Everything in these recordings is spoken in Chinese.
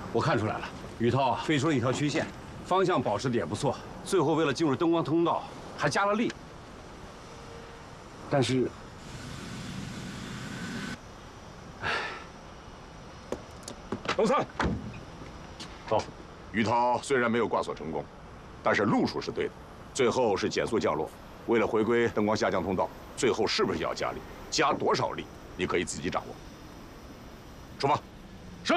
我看出来了，宇涛啊飞出了一条曲线，方向保持的也不错。最后为了进入灯光通道，还加了力。但是， 等菜。走。于涛虽然没有挂锁成功，但是路数是对的，最后是减速降落。为了回归灯光下降通道，最后是不是也要加力？加多少力，你可以自己掌握。出发。是。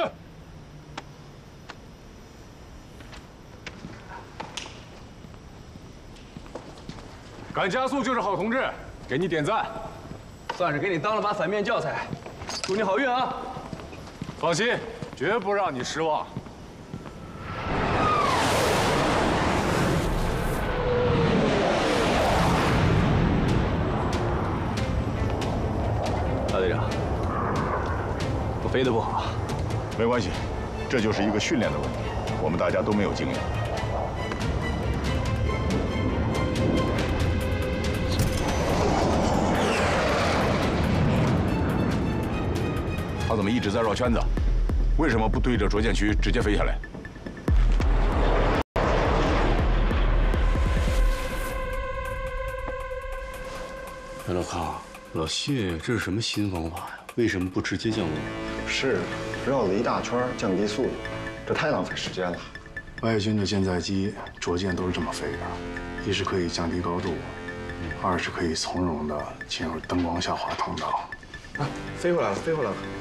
敢加速就是好同志，给你点赞。 算是给你当了把反面教材，祝你好运啊！ 放心，绝不让你失望。 大队长，我飞得不好， 没关系，这就是一个训练的问题，我们大家都没有经验。他怎么一直在绕圈子？为什么不对着着舰区直接飞下来？ 哎，老康，老谢，这是什么新方法呀？为什么不直接降落？ 是，绕了一大圈降低速度，这太浪费时间了。外军的舰载机着舰都是这么飞的，一是可以降低高度，二是可以从容的进入灯光下滑通道。 啊，飞回来了，飞回来了。